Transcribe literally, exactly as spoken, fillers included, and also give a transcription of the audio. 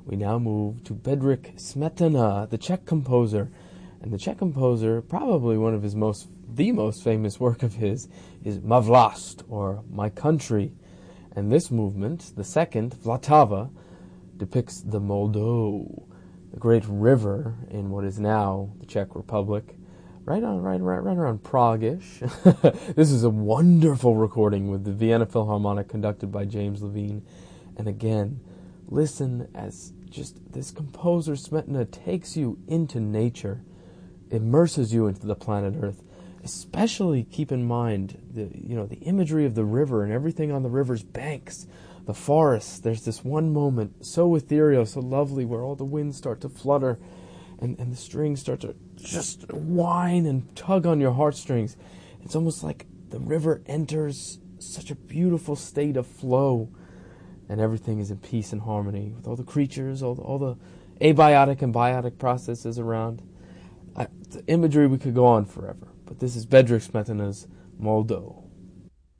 we now move to Bedřich Smetana, the Czech composer. And the Czech composer, probably one of his most, the most famous work of his, is Má vlast, or My Country. And this movement, the second, Vltava, depicts the Moldau, the great river in what is now the Czech Republic, right on, right, right, right around Prague-ish. This is a wonderful recording with the Vienna Philharmonic conducted by James Levine. And again, listen as just this composer Smetana takes you into nature, immerses you into the planet Earth. Especially keep in mind the you know the imagery of the river and everything on the river's banks, the forests. There's this one moment so ethereal, so lovely, where all the winds start to flutter, and, and the strings start to just whine and tug on your heartstrings. It's almost like the river enters such a beautiful state of flow, and everything is in peace and harmony with all the creatures, all the, all the abiotic and biotic processes around. I, the imagery, we could go on forever. But this is Bedřich Smetana's Moldau.